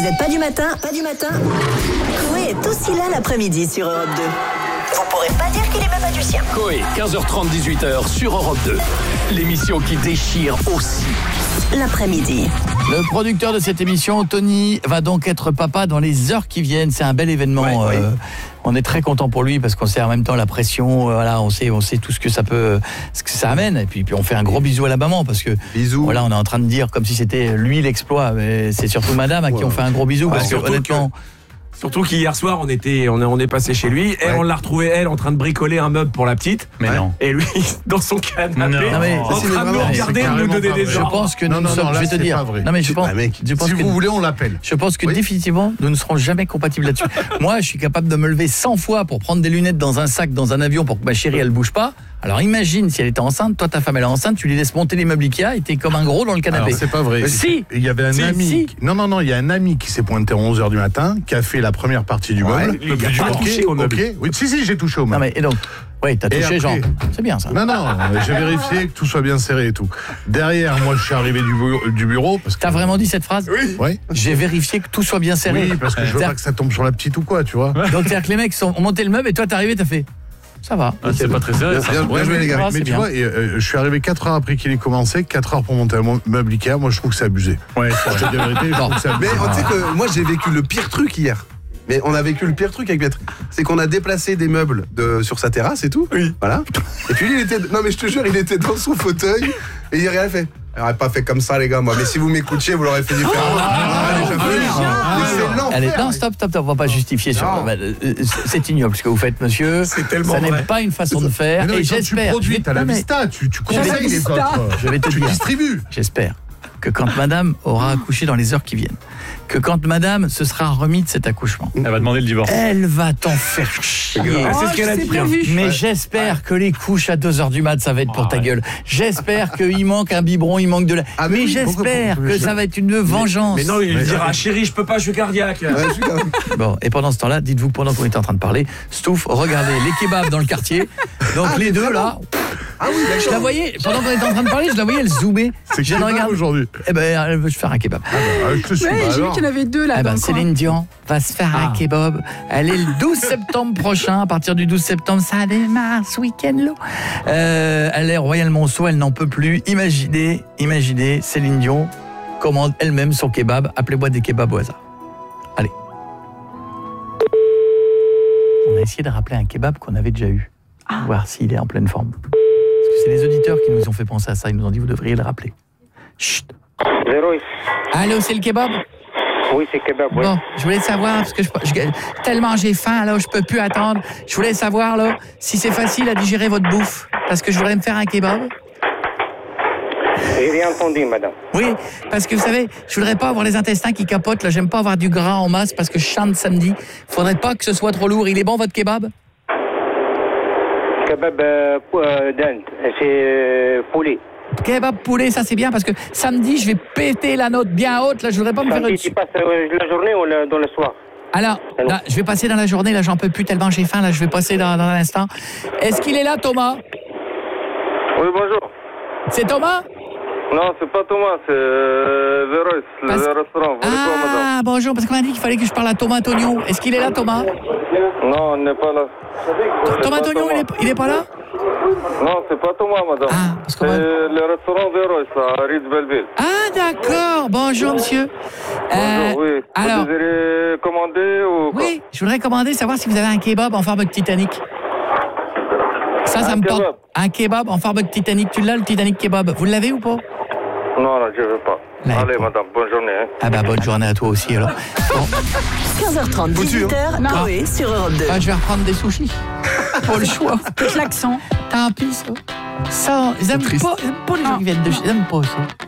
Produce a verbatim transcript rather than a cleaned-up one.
êtes pas du matin, pas du matin. Coé est aussi là l'après-midi sur Europe deux. Vous pourrez pas dire qu'il est même pas du sien. Coé, quinze heures trente, dix-huit heures sur Europe deux. L'émission qui déchire aussi l'après-midi. Le producteur de cette émission, Tony, va donc être papa dans les heures qui viennent. C'est un bel événement. Ouais, euh, ouais. On est très content pour lui parce qu'on sait en même temps la pression. Euh, voilà, on sait, on sait tout ce que ça peut, ce que ça amène. Et puis, puis on fait un gros bisou à la maman parce que Bisous. voilà, on est en train de dire comme si c'était lui l'exploit, mais c'est surtout Madame à qui on fait un gros bisou Ouais, parce que surtout honnêtement. que- Surtout qu'hier soir, on était, on est, on est passé chez lui et Ouais. on l'a retrouvé, elle, en train de bricoler un meuble pour la petite. Mais Ouais. non. Et lui, dans son canapé, Non. Non, mais en ça, c'est train de vraiment- nous c'est regarder, de nous carrément donner pas des vrai. Je ordres. pense que Non, nous non, sommes. non, là, je vais te c'est dire. pas vrai. Non mais je pense. Ah, mec, je pense si que vous voulez, on l'appelle. Je pense que Oui. définitivement, nous ne serons jamais compatibles là-dessus. Moi, je suis capable de me lever cent fois pour prendre des lunettes dans un sac, dans un avion, pour que ma chérie, elle bouge pas. Alors imagine si elle était enceinte, toi ta femme elle est enceinte, tu lui laisses monter les meubles Ikea et t'es comme un gros dans le canapé. Alors, c'est pas vrai. Mais si. Il y avait un Si, ami. si. qui- Non, non, non, il y a un ami qui s'est pointé à onze heures du matin, qui a fait la première partie du Ouais, meuble. il a pas Ok, touché au meuble. ok. Oui, si, si, j'ai touché au Non meuble. mais et donc, oui, t'as Et touché après- genre, c'est bien ça. Non, non, j'ai vérifié que tout soit bien serré et tout. Derrière, moi, je suis arrivé du bureau, du bureau parce que. T'as vraiment dit cette phrase? Oui. Oui. J'ai vérifié que tout soit bien serré. Oui, parce que je veux C'est-à-dire- pas que ça tombe sur la petite ou quoi, tu vois. Donc c'est-à-dire que les mecs sont, ont monté le meuble et toi t'es arrivé, t'as fait. Ça va. Ah, c'est pas très sérieux. Bien, bien, bien joué, les gars. Ah, Mais c'est tu bien. vois, et, euh, je suis arrivé quatre heures après qu'il ait commencé, quatre heures pour monter un mo- meuble Ikea. Moi, je trouve que c'est abusé. Ouais, je te dis la vérité, je trouve que c'est Mais abusé. tu sais que moi j'ai vécu le pire truc hier. Mais on a vécu le pire truc avec Maître. C'est qu'on a déplacé des meubles de, sur sa terrasse et tout. Oui. Voilà. Et puis lui, il était. Non, mais je te jure, il était dans son fauteuil et il a rien fait. Il n'aurait pas fait comme ça, les gars, moi. Mais si vous m'écoutiez, vous l'aurez fait différemment. Ah, les gens- Mais c'est l'enfer. Allez, non, stop, stop, stop, on va pas justifier sur. Non. Euh, euh, C'est ignoble ce que vous faites, monsieur. C'est tellement Ça n'est vrai. pas une façon de faire. Mais non, Et mais quand tu j'espère. produis, t'as la Non, mais vista, tu, tu J'avais conseilles les vista. autres. Je vais te Tu dire. distribues. J'espère que quand madame aura accouché dans les heures qui viennent, que quand madame se sera remis de cet accouchement, Elle va demander le divorce. elle va t'en faire chier. Ah, c'est ce qu'elle a dit. Mais j'espère que les couches à deux heures du mat, ça va être pour ta gueule. J'espère qu'il manque un biberon, il manque de la... Ah, mais mais oui, j'espère pourquoi- que ça va être une vengeance. Mais non, il dira, chérie, je peux pas, je suis cardiaque. Ouais, je suis quand même- Bon, et pendant ce temps-là, dites-vous, pendant qu'on était en train de parler, Stouff, regardez les kebabs dans le quartier. Donc Ah, les mais deux, vraiment là, Ah oui, je la d'accord. voyais, pendant qu'on était en train de parler, je la voyais, elle zoomait. C'est Je viens de kebab regarder. aujourd'hui. Eh ben, elle veut se faire un kebab. Ah, je te suis. Ouais, Bah j'ai vu alors. qu'il y en avait deux là. Eh dans ben, le coin. Céline Dion va se faire un kebab. Elle est le douze septembre prochain. À partir du douze septembre, ça démarre ce week-end là. Euh, elle est Royal Monceau, elle n'en peut plus. Imaginez, imaginez, Céline Dion commande elle-même son kebab. Appelez-moi des kebabs au hasard. Allez. On a essayé de rappeler un kebab qu'on avait déjà eu. Voir s'il est en pleine forme. Parce que c'est les auditeurs qui nous ont fait penser à ça. Ils nous ont dit, vous devriez le rappeler. Chut. Véroïs. Allô, c'est le kebab? Oui, c'est kebab, oui. Bon, je voulais savoir, parce que je, je- tellement j'ai faim, là, je peux plus attendre. Je voulais savoir, là, si c'est facile à digérer votre bouffe. Parce que je voudrais me faire un kebab. J'ai rien entendu, madame. Oui, parce que vous savez, je voudrais pas avoir les intestins qui capotent, là. J'aime pas avoir du gras en masse parce que je chante samedi. Faudrait pas que ce soit trop lourd. Il est bon, votre kebab? Kebab euh, pou- euh, d'Inde. C'est euh, poulet. Kebab poulet, ça c'est bien parce que samedi, je vais péter la note bien haute, là. Je voudrais pas me faire Samedi, dessus. tu passes euh, la journée ou le- dans le soir? Alors, Allô? là, je vais passer dans la journée, là, j'en peux plus tellement j'ai faim, là. Je vais passer dans, dans l'instant. Est-ce qu'il est là, Thomas? Oui, bonjour. C'est Thomas? Non, c'est pas Thomas, c'est euh, Véroïs, le Parce- restaurant. Vous voulez quoi, madame? Ah, bonjour, parce qu'on m'a dit qu'il fallait que je parle à Thomas Antonio. Est-ce qu'il est là, Thomas? Non, on n'est pas là. C'est Thomas pas Antonio, il est, il est pas là? Non, c'est pas Thomas, madame. Ah, parce qu'on c'est m'a- le restaurant Véroïs, à Ritz-Belleville. Ah, d'accord. Bonjour, monsieur. Euh, Bonjour, oui. alors- Vous désirez commander ou quoi? Oui, je voudrais commander, savoir si vous avez un kebab en forme de Titanic. Ça, ça Un me porte. kebab. Un kebab en forme de Titanic. Tu l'as, le Titanic kebab? Vous l'avez ou pas? Non, non, je veux pas. Là, Allez, il faut. madame, bonne journée. Hein. Ah bah, bonne journée à toi aussi, alors. Bon, quinze heures trente, dix-huit heures, Non. Coé sur Europe deux. bah, je vais reprendre des sushis. Pour le choix. Avec l'accent. Tant pis, ça. Ça, j'aime pas, j'aime pas les gens qui viennent de chez... J'aime pas ça.